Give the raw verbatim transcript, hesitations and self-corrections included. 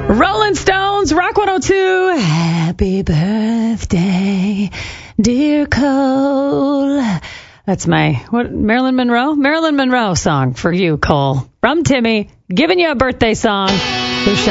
Rolling Stones, Rock one oh two. Happy birthday, dear Cole. That's my, what, Marilyn Monroe? Marilyn Monroe song for you, Cole. From Timmy, giving you a birthday song.